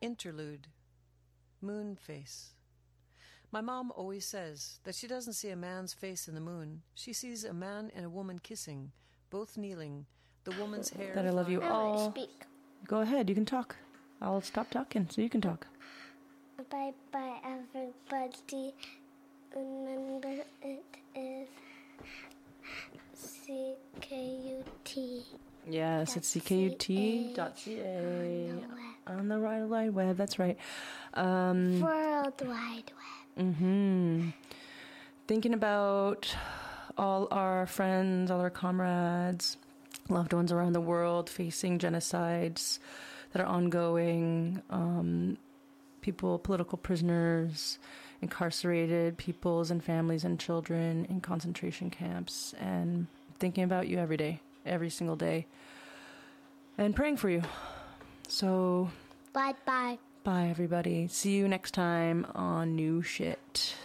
Interlude. Moon face. My mom always says that she doesn't see a man's face in the moon. She sees a man and a woman kissing, both kneeling, the woman's hair... That I love you all. Speak. Go ahead, you can talk. I'll stop talking so you can talk. Bye-bye, everybody. Remember, it is CKUT. Yes, it's CKUT.ca on the World Wide Web. That's right. World Wide Web. Thinking about all our friends, all our comrades, loved ones around the world facing genocides that are ongoing, people, political prisoners, incarcerated peoples and families and children in concentration camps, and thinking about you every day, every single day, and praying for you. So, Bye-bye. bye, everybody. See you next time on New Shit.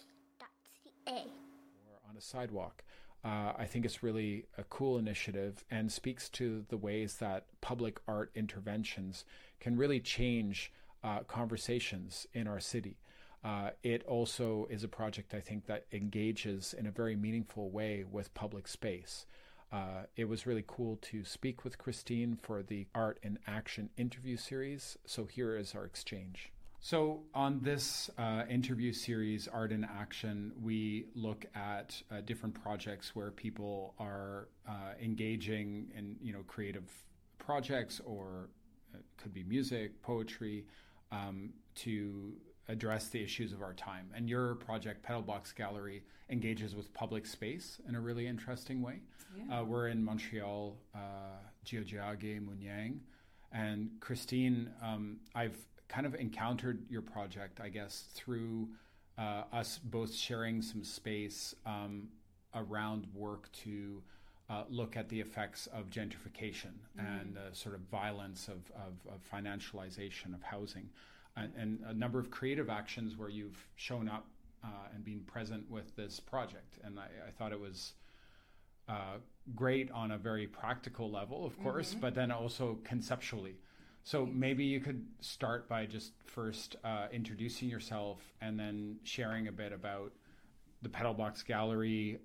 .ca. Or on a sidewalk. I think it's really a cool initiative and speaks to the ways that public art interventions can really change conversations in our city. It also is a project, I think, that engages in a very meaningful way with public space. It was really cool to speak with Christine for the Art in Action interview series. So here is our exchange. So on this interview series, Art in Action, we look at different projects where people are engaging in, creative projects, or it could be music, poetry, to address the issues of our time. And your project, Pedalbox Gallery, engages with public space in a really interesting way. Yeah. We're in Montreal, Tiohtià:ke, Munyang. And Christine, I've kind of encountered your project, I guess, through us both sharing some space around work to look at the effects of gentrification and the sort of violence of financialization of housing, and a number of creative actions where you've shown up and been present with this project. And I thought it was great on a very practical level, of course, but then also conceptually. So maybe you could start by just first introducing yourself and then sharing a bit about the Pedalbox Gallery.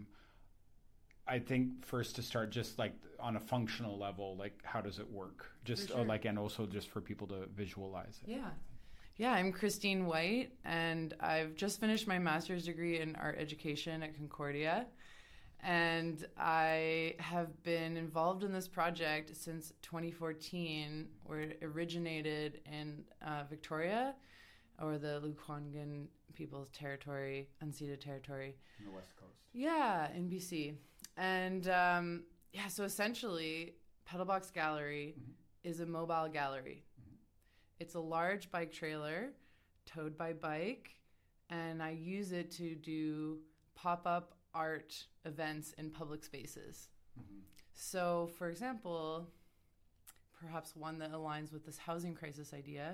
I think first to start just like on a functional level, like how does it work? Just sure. And also just for people to visualize it. Yeah. Yeah, I'm Christine White, and I've just finished my master's degree in art education at Concordia. And I have been involved in this project since 2014, where it originated in Victoria, or the Lekwungen People's Territory, unceded territory. On the West Coast. Yeah, in BC. And so essentially, Pedalbox Gallery is a mobile gallery. It's a large bike trailer towed by bike, and I use it to do pop-up art events in public spaces. So, for example, perhaps one that aligns with this housing crisis idea,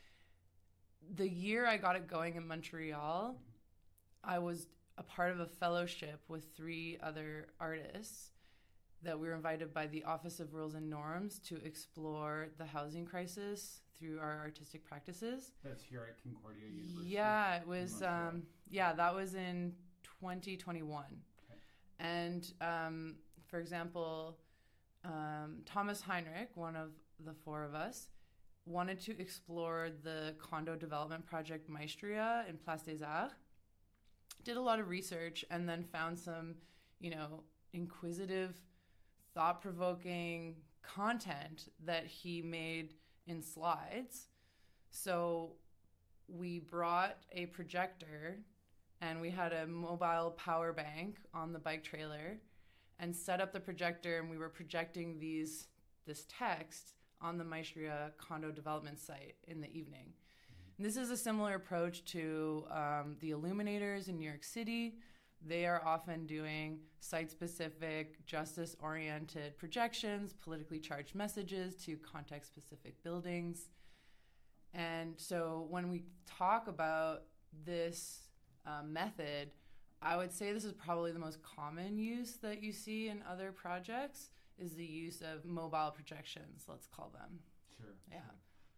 the year I got it going in Montreal, I was a part of a fellowship with 3 other artists that we were invited by the Office of Rules and Norms to explore the housing crisis through our artistic practices. That's here at Concordia University? Yeah, it was, that was in 2021. Okay. And for example, Thomas Heinrich, one of the 4 of us, wanted to explore the condo development project Maestria in Place des Arts. Did a lot of research and then found some, inquisitive, thought-provoking content that he made in slides. So we brought a projector and we had a mobile power bank on the bike trailer and set up the projector, and we were projecting this text on the Maestria condo development site in the evening. And this is a similar approach to the Illuminators in New York City. They are often doing site-specific, justice-oriented projections, politically charged messages to context-specific buildings. And so when we talk about this method, I would say this is probably the most common use that you see in other projects, is the use of mobile projections, let's call them. Sure. Yeah.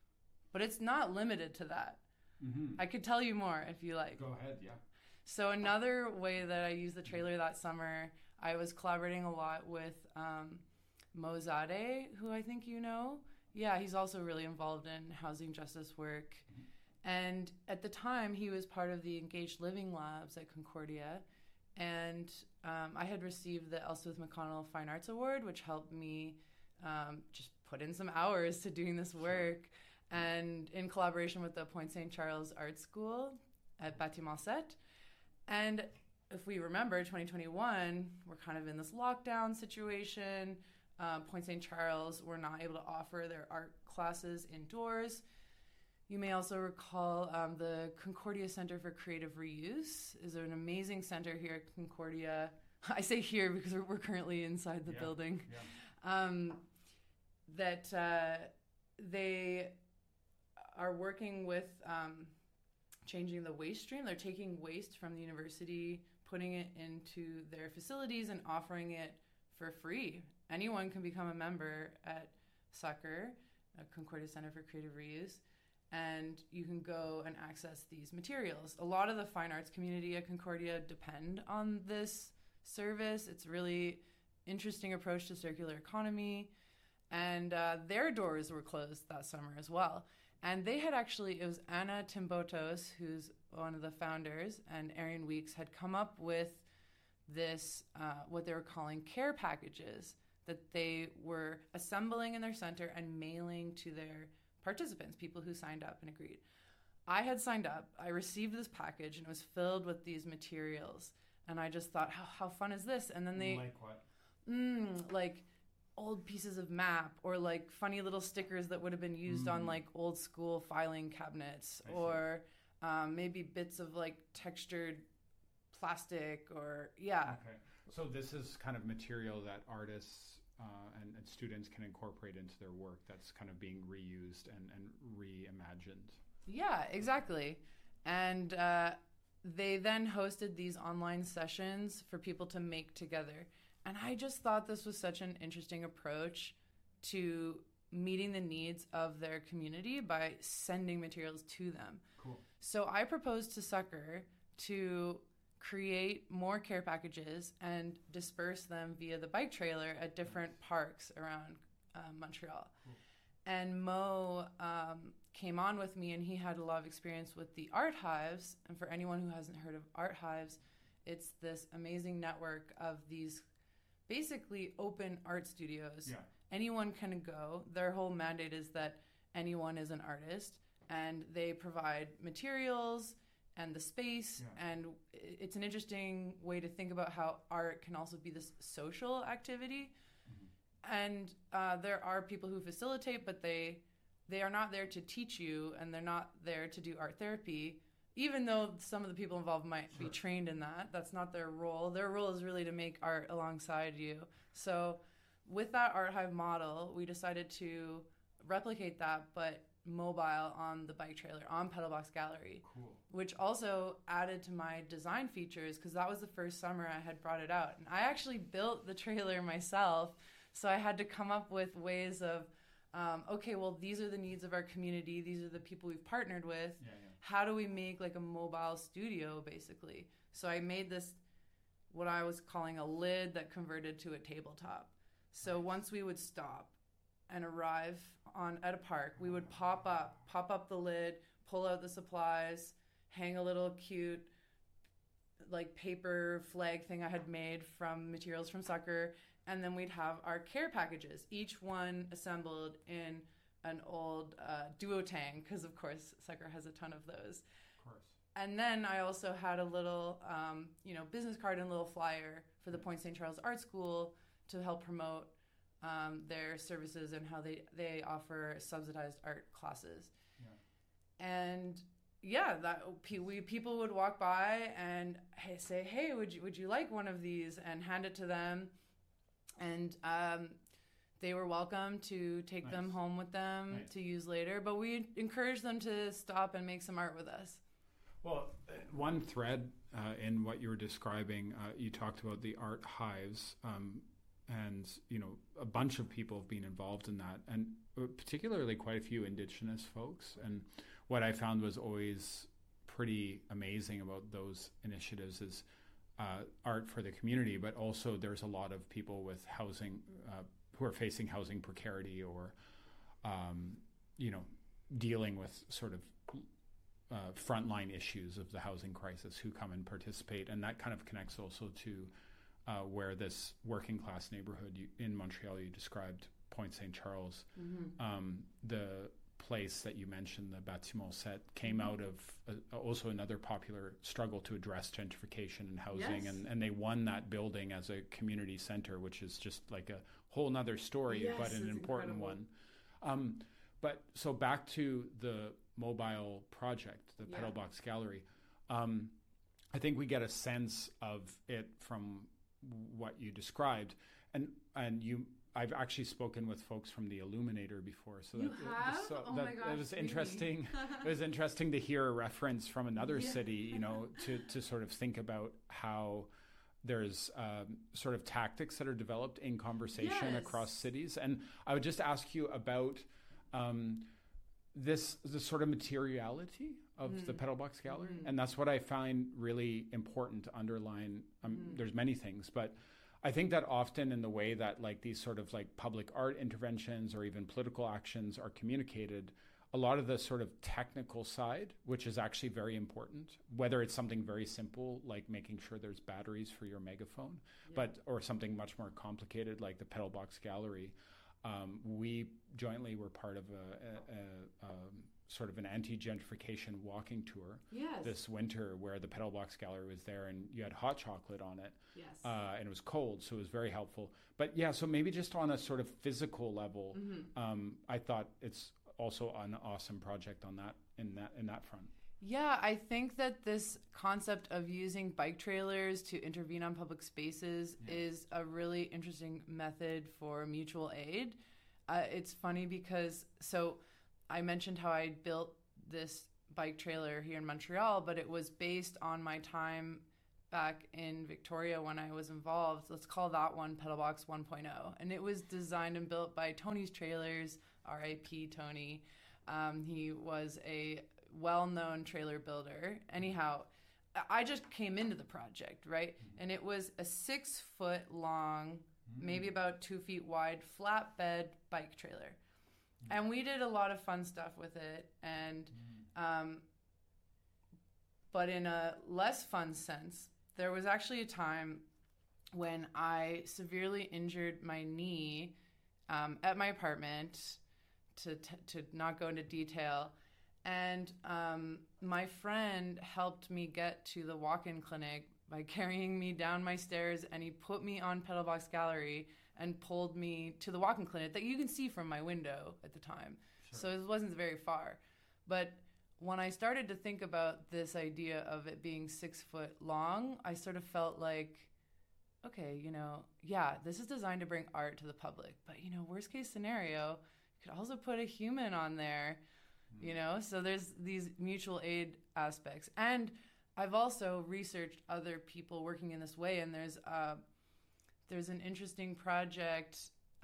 but it's not limited to that. I could tell you more if you like. Go ahead, yeah. So another way that I used the trailer that summer, I was collaborating a lot with Mo Zadeh, who I think you know. Yeah, he's also really involved in housing justice work. And at the time, he was part of the Engaged Living Labs at Concordia. And I had received the Elspeth McConnell Fine Arts Award, which helped me just put in some hours to doing this work. And in collaboration with the Pointe St. Charles Art School at Bâtiment 7. And if we remember, 2021, we're kind of in this lockdown situation. Pointe St. Charles were not able to offer their art classes indoors. You may also recall the Concordia Center for Creative Reuse is an amazing center here at Concordia. I say here because we're currently inside the building. They are working with changing the waste stream. They're taking waste from the university, putting it into their facilities and offering it for free. Anyone can become a member at SUCCR, Concordia Center for Creative Reuse, and you can go and access these materials. A lot of the fine arts community at Concordia depend on this service. It's a really interesting approach to circular economy, and their doors were closed that summer as well. And they had actually, it was Anna Timbotos, who's one of the founders, and Arian Weeks had come up with this, what they were calling care packages that they were assembling in their center and mailing to their participants, people who signed up and agreed. I had signed up, I received this package, and it was filled with these materials. And I just thought, how fun is this? And then they... Like what? Like old pieces of map, or like funny little stickers that would have been used on like old school filing cabinets, or maybe bits of like textured plastic, or Okay. So this is kind of material that artists and students can incorporate into their work that's kind of being reused and reimagined. Yeah, exactly. And they then hosted these online sessions for people to make together. And I just thought this was such an interesting approach to meeting the needs of their community by sending materials to them. Cool. So I proposed to SUCCR to create more care packages and disperse them via the bike trailer at different parks around Montreal. Cool. And Mo came on with me, and he had a lot of experience with the Art Hives. And for anyone who hasn't heard of Art Hives, it's this amazing network of these basically open art studios. Anyone can go. Their whole mandate is that anyone is an artist, and they provide materials and the space. And it's an interesting way to think about how art can also be this social activity. And there are people who facilitate, but they are not there to teach you, and they're not there to do art therapy. Even though some of the people involved might be trained in that, that's not their role. Their role is really to make art alongside you. So with that Art Hive model, we decided to replicate that, but mobile on the bike trailer, on Pedalbox Gallery. Cool. Which also added to my design features, because that was the first summer I had brought it out. And I actually built the trailer myself, so I had to come up with ways of, okay, well, these are the needs of our community. These are the people we've partnered with. How do we make like a mobile studio, basically? So I made this, what I was calling a lid that converted to a tabletop. So once we would stop and arrive at a park, we would pop up the lid, pull out the supplies, hang a little cute like paper flag thing I had made from materials from SUCCR, and then we'd have our care packages, each one assembled in an old duotang, because of course SUCCR has a ton of those. Of course. And then I also had a little, business card and a little flyer for the Pointe St. Charles Art School to help promote their services and how they offer subsidized art classes. And people would walk by and say, "Hey, would you like one of these?" and hand it to them, and they were welcome to take them home with them to use later. But we encouraged them to stop and make some art with us. Well, one thread in what you were describing, you talked about the Art Hives. and a bunch of people have been involved in that, and particularly quite a few Indigenous folks. And what I found was always pretty amazing about those initiatives is art for the community, but also there's a lot of people with housing who are facing housing precarity or dealing with sort of frontline issues of the housing crisis who come and participate. And that kind of connects also to where this working class neighborhood in Montreal you described, Point St. Charles, the place that you mentioned, the Bâtiment 7, came out of also another popular struggle to address gentrification and housing. Yes. And they won that building as a community center, which is just like a whole nother story, Yes, but an important incredible. one. But so back to the mobile project, the Pedal Box Gallery. I think we get a sense of it from what you described, and I've actually spoken with folks from the Illuminator before, so You have? Oh my gosh, it was really? interesting. It was interesting to hear a reference from another city, to sort of think about how there's sort of tactics that are developed in conversation Yes. across cities. And I would just ask you about the sort of materiality of the Pedal Box Gallery. And that's what I find really important to underline. There's many things, but I think that often in the way that like these sort of like public art interventions or even political actions are communicated, a lot of the sort of technical side, which is actually very important, whether it's something very simple like making sure there's batteries for your megaphone, or something much more complicated like the Pedal Box Gallery. We jointly were part of a sort of an anti-gentrification walking tour this winter where the Pedal Box Gallery was there and you had hot chocolate on it. Yes. And it was cold, so it was very helpful. But yeah, so maybe just on a sort of physical level, I thought it's also an awesome project on that in that front. Yeah, I think that this concept of using bike trailers to intervene on public spaces is a really interesting method for mutual aid. It's funny because, so I mentioned how I built this bike trailer here in Montreal, but it was based on my time back in Victoria when I was involved. Let's call that one Pedal Box 1.0. And it was designed and built by Tony's Trailers, R.I.P. Tony. He was a well-known trailer builder. Anyhow, I just came into the project, right? And it was a 6-foot long, maybe about 2 feet wide, flatbed bike trailer. And we did a lot of fun stuff with it. And, but in a less fun sense, there was actually a time when I severely injured my knee at my apartment, to not go into detail. And my friend helped me get to the walk-in clinic by carrying me down my stairs, and he put me on Pedal Box Gallery and pulled me to the walk-in clinic that you can see from my window at the time. Sure. So it wasn't very far. But when I started to think about this idea of it being 6 foot long, I sort of felt like, okay, this is designed to bring art to the public. But, worst case scenario, you could also put a human on there. So there's these mutual aid aspects. And I've also researched other people working in this way, and there's an interesting project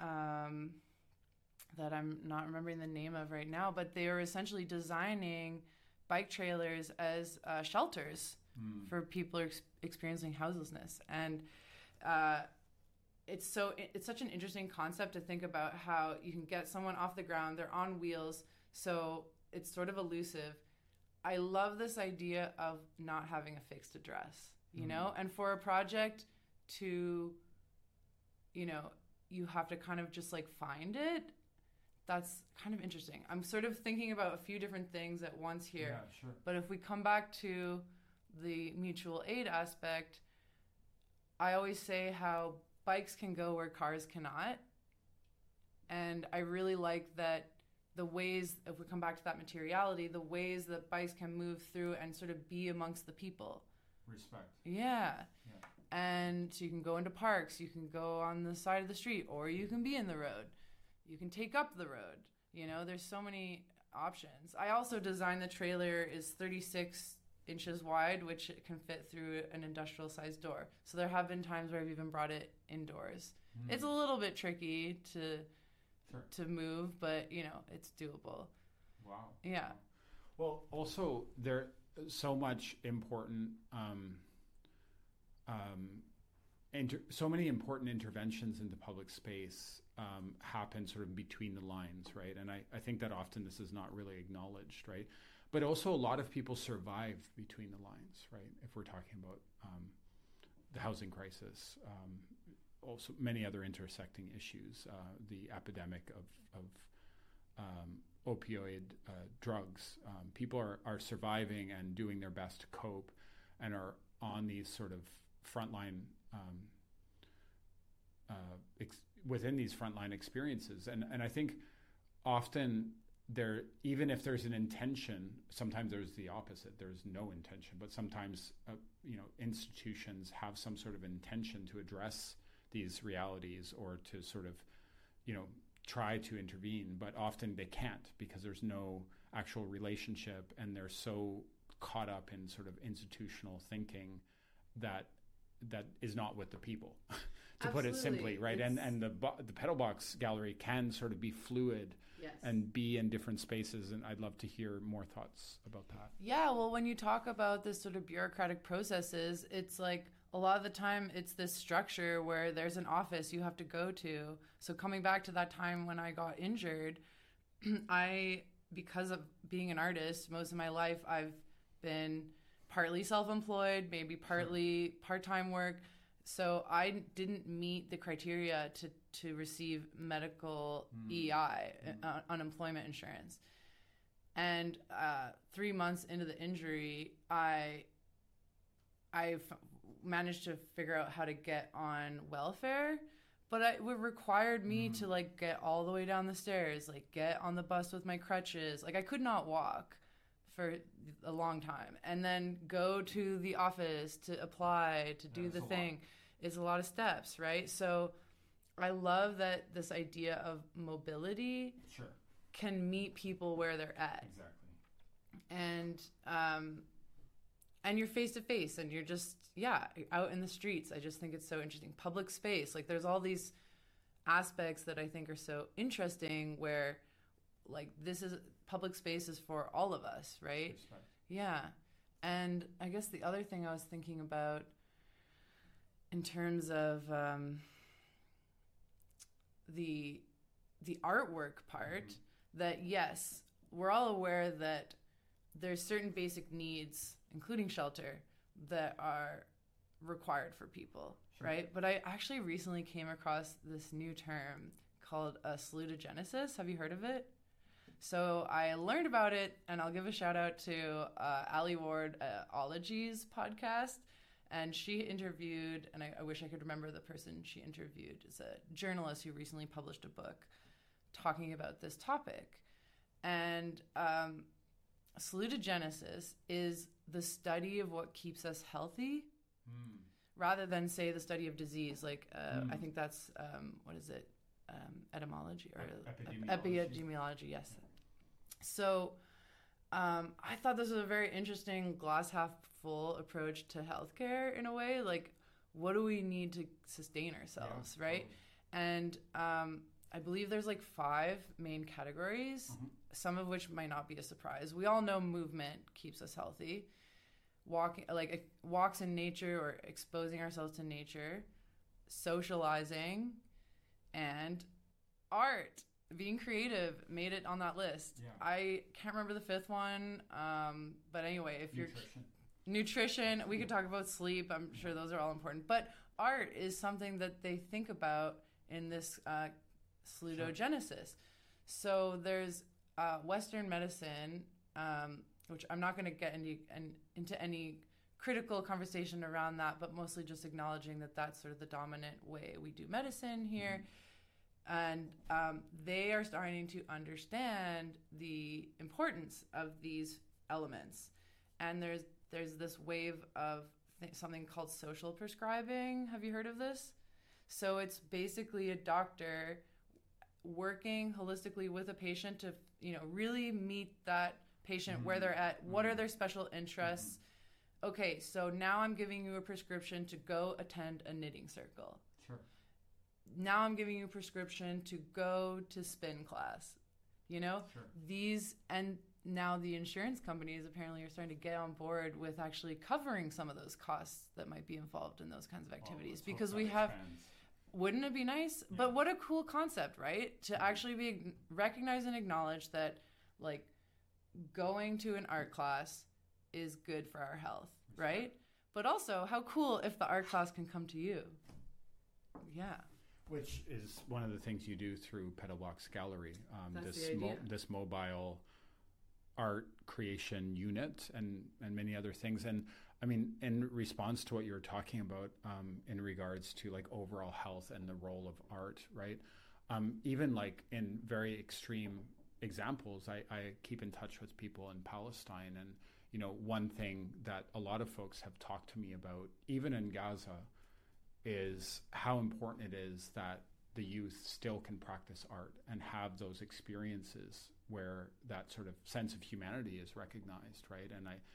that I'm not remembering the name of right now, but they are essentially designing bike trailers as shelters for people experiencing houselessness. And it's such an interesting concept to think about how you can get someone off the ground, they're on wheels, so it's sort of elusive. I love this idea of not having a fixed address, and for a project to, you have to kind of just like find it. That's kind of interesting. I'm sort of thinking about a few different things at once here. Yeah, sure. But if we come back to the mutual aid aspect, I always say how bikes can go where cars cannot. And I really like that the ways, if we come back to that materiality, the ways that bikes can move through and sort of be amongst the people. Respect. Yeah. And so you can go into parks, you can go on the side of the street, or you can be in the road. You can take up the road. There's so many options. I also designed the trailer is 36 inches wide, which it can fit through an industrial sized door. So there have been times where I've even brought it indoors. It's a little bit tricky to move, but it's doable. Wow. Yeah. Well, also there's so much important, so many important interventions into public space happen sort of between the lines, right? And I think that often this is not really acknowledged, right? But also a lot of people survive between the lines, right? If we're talking about the housing crisis, also many other intersecting issues, the epidemic of opioid drugs. People are surviving and doing their best to cope and are on these sort of frontline, within these frontline experiences. And I think often even if there's an intention, sometimes there's the opposite. There's no intention, but sometimes, institutions have some sort of intention to address these realities or to sort of, try to intervene, but often they can't because there's no actual relationship and they're so caught up in sort of institutional thinking that is not with the people, to put it simply, right? And the Pedal Box Gallery can sort of be fluid. Yes. And be in different spaces, and I'd love to hear more thoughts about that. Yeah, well, when you talk about this sort of bureaucratic processes, it's like a lot of the time it's this structure where there's an office you have to go to. So coming back to that time when I got injured, because of being an artist, most of my life I've been partly self-employed, maybe partly part-time work. So I didn't meet the criteria to receive medical EI, unemployment insurance. And 3 months into the injury, I managed to figure out how to get on welfare, but it required me to get all the way down the stairs, get on the bus with my crutches. I could not walk for a long time, and then go to the office to apply, to do the thing. It's a lot of steps, right? So I love that this idea of mobility can meet people where they're at. Exactly. And you're face to face and you're just, out in the streets. I just think it's so interesting. Public space, there's all these aspects that I think are so interesting where this is public space is for all of us, right? Yeah. And I guess the other thing I was thinking about in terms of the artwork part, that yes, we're all aware that there's certain basic needs, including shelter, that are required for people, right? But I actually recently came across this new term called salutogenesis. Have you heard of it? So I learned about it, and I'll give a shout out to Ali Ward, Ologies podcast. And she interviewed, and I wish I could remember the person she interviewed. It's a journalist who recently published a book talking about this topic. And salutogenesis is the study of what keeps us healthy, rather than, say, the study of disease. I think that's, etymology or epidemiology, yes. So I thought this was a very interesting glass half full approach to healthcare in a way. What do we need to sustain ourselves, right? And I believe there's 5 main categories, some of which might not be a surprise. We all know movement keeps us healthy. Walks in nature or exposing ourselves to nature, socializing, and art. Being creative made it on that list. Yeah. I can't remember the 5th one, but anyway, if you're nutrition, we could talk about sleep. I'm sure those are all important. But art is something that they think about in this salutogenesis. So there's Western medicine, which I'm not going to get into any critical conversation around that, but mostly just acknowledging that that's sort of the dominant way we do medicine here. And they are starting to understand the importance of these elements. And there's this wave of something called social prescribing. Have you heard of this? So it's basically a doctor working holistically with a patient to, really meet that patient where they're at. What are their special interests? Okay, so now I'm giving you a prescription to go attend a knitting circle. now I'm giving you a prescription to go to spin class, you know? Sure. And now the insurance companies apparently are starting to get on board with actually covering some of those costs that might be involved in those kinds of activities, because we have, wouldn't it be nice? Yeah. But what a cool concept, right? To actually be recognized and acknowledged that, like, going to an art class is good for our health, right? But also, how cool if the art class can come to you. Yeah. Which is one of the things you do through Petal Box Gallery. That's the idea. This mobile art creation unit and many other things. And I mean, in response to what you were talking about in regards to like overall health and the role of art, right? Even like in very extreme examples, I keep in touch with people in Palestine, and you know, one thing that a lot of folks have talked to me about, even in Gaza, is how important it is that the youth still can practice art and have those experiences where that sort of sense of humanity is recognized, right?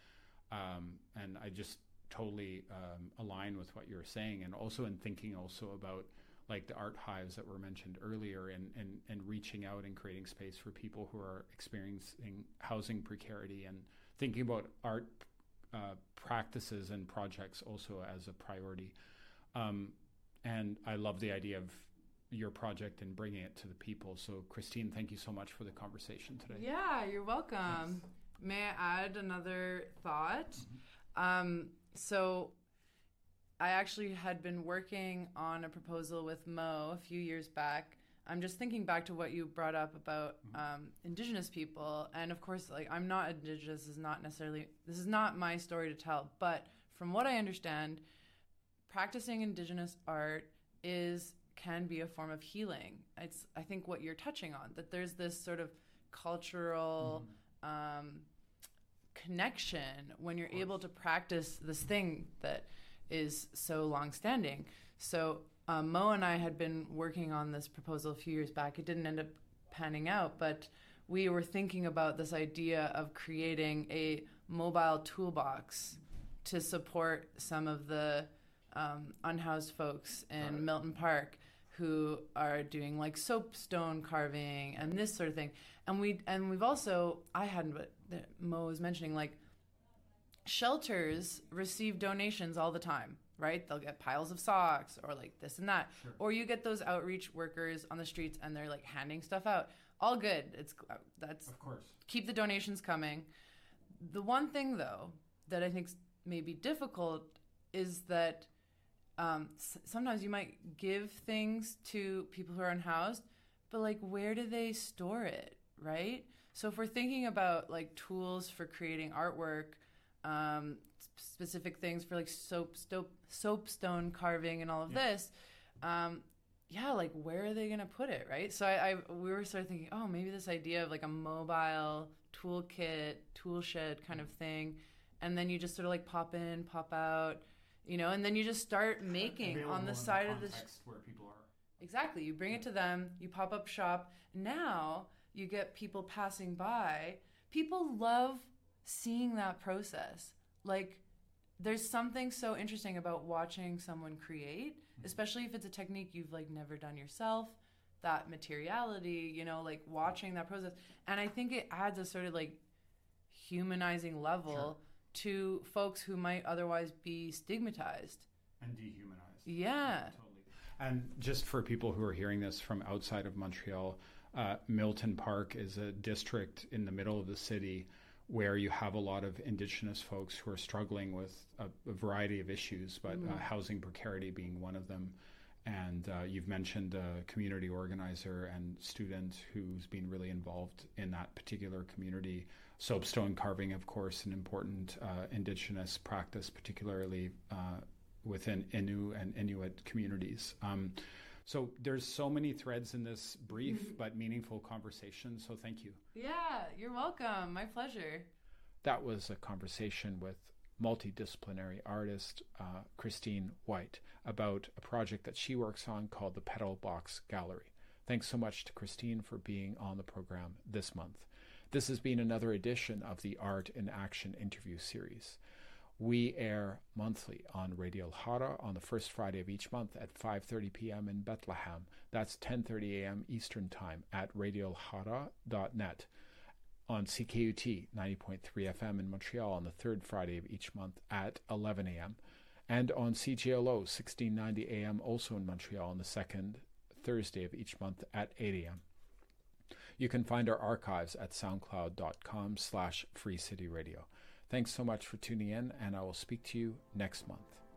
And I just totally align with what you're saying, and also in thinking also about like the art hives that were mentioned earlier, and reaching out and creating space for people who are experiencing housing precarity, and thinking about art practices and projects also as a priority. And I love the idea of your project and bringing it to the people. So Christine, thank you so much for the conversation today. Yeah, you're welcome. Thanks. May I add another thought? Mm-hmm. So I actually had been working on a proposal with Mo a few years back. I'm just thinking back to what you brought up about Indigenous people. And of course, like, I'm not Indigenous. This is not my story to tell. But from what I understand, practicing Indigenous art can be a form of healing. It's, I think, what you're touching on, that there's this sort of cultural connection when you're able to practice this thing that is so long-standing. So Mo and I had been working on this proposal a few years back. It didn't end up panning out, but we were thinking about this idea of creating a mobile toolbox to support some of the unhoused folks in Milton Park who are doing like soapstone carving and this sort of thing. And we've also, I hadn't, but Mo was mentioning, like, shelters receive donations all the time, right? They'll get piles of socks or like this and that. Sure. Or you get those outreach workers on the streets and they're like handing stuff out. All good. That's of course. Keep the donations coming. The one thing though that I think may be difficult is that sometimes you might give things to people who are unhoused, but like, where do they store it, right? So if we're thinking about like tools for creating artwork, specific things for like soapstone carving and all of this, like, where are they going to put it, right? So we were sort of thinking, oh, maybe this idea of like a mobile toolkit, tool shed kind of thing, and then you just sort of like pop in, pop out, you know, and then you just start making on the side of the where people are. Exactly. You bring it to them, you pop up shop. Now you get people passing by. People love seeing that process. Like, there's something so interesting about watching someone create, especially if it's a technique you've like never done yourself, that materiality, you know, like watching that process. And I think it adds a sort of like humanizing level to folks who might otherwise be stigmatized and dehumanized. Yeah. Totally. And just for people who are hearing this from outside of Montreal, Milton Park is a district in the middle of the city where you have a lot of Indigenous folks who are struggling with a variety of issues, but housing precarity being one of them. And you've mentioned a community organizer and student who's been really involved in that particular community. Soapstone carving, of course, an important Indigenous practice, particularly within Innu and Inuit communities. So there's so many threads in this brief but meaningful conversation, so thank you. Yeah, you're welcome. My pleasure. That was a conversation with multidisciplinary artist Christine White about a project that she works on called the Petal Box Gallery. Thanks so much to Christine for being on the program this month. This has been another edition of the Art in Action interview series. We air monthly on Radio Hara on the first Friday of each month at 5:30 p.m. in Bethlehem. That's 10:30 a.m. Eastern Time at radiohara.net. On CKUT 90.3 FM in Montreal on the third Friday of each month at 11 a.m. And on CJLO 1690 AM also in Montreal on the second Thursday of each month at 8 a.m. You can find our archives at soundcloud.com/freecityradio. Thanks so much for tuning in, and I will speak to you next month.